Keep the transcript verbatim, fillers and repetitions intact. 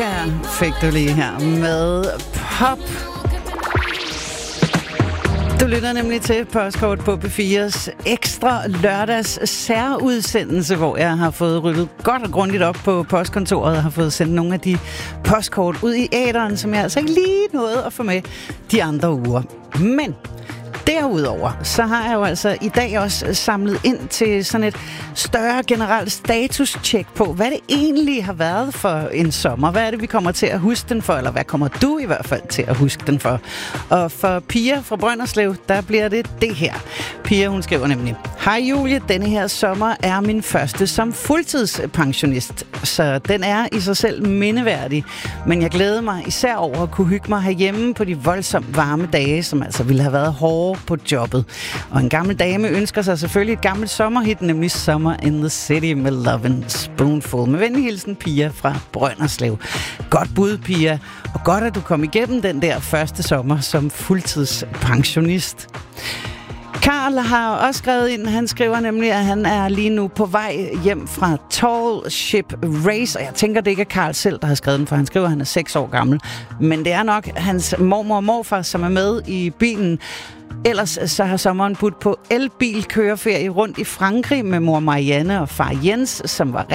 Ja, fik du lige her med Pop. Du lytter nemlig til Postkort på P fires ekstra lørdags særudsendelse, hvor jeg har fået ryddet godt og grundigt op på postkontoret og har fået sendt nogle af de postkort ud i æteren, som jeg altså ikke lige nåede at få med de andre uger. Men derudover, så har jeg jo altså i dag også samlet ind til sådan et større generelt status-check på, hvad det egentlig har været for en sommer. Hvad er det, vi kommer til at huske den for, eller hvad kommer du i hvert fald til at huske den for? Og for Pia fra Brønderslev, der bliver det det her. Pia, hun skriver nemlig: Hej Julie, denne her sommer er min første som fuldtidspensionist, så den er i sig selv mindeværdig. Men jeg glæder mig især over at kunne hygge mig herhjemme på de voldsomt varme dage, som altså ville have været hårde på jobbet. Og en gammel dame ønsker sig selvfølgelig et gammelt sommerhit, nemlig Summer in the City med Love and Spoonful. Med venlig hilsen, Pia fra Brønderslev. Godt bud, Pia. Og godt, at du kom igennem den der første sommer som fuldtidspensionist. Karl har også skrevet ind, han skriver nemlig, at han er lige nu på vej hjem fra Tall Ship Race, og jeg tænker, det ikke er Karl selv, der har skrevet den, for han skriver, at han er seks år gammel. Men det er nok hans mormor og morfar, som er med i bilen. Ellers så har sommeren budt på elbil køreferie rundt i Frankrig med mor Marianne og far Jens, som var